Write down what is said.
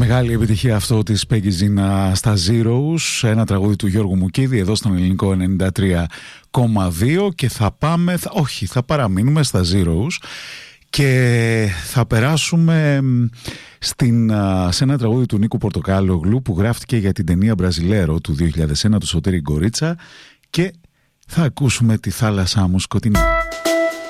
Μεγάλη επιτυχία αυτό της Peggy Zina στα Zeros, ένα τραγούδι του Γιώργου Μουκίδη εδώ στον ελληνικό 93,2 και θα παραμείνουμε στα Zeros και θα περάσουμε σε ένα τραγούδι του Νίκου Πορτοκάλογλου που γράφτηκε για την ταινία Μπραζιλέρο του 2001 του Σωτήρη Γκορίτσα και θα ακούσουμε «Τη θάλασσά μου σκοτεινή».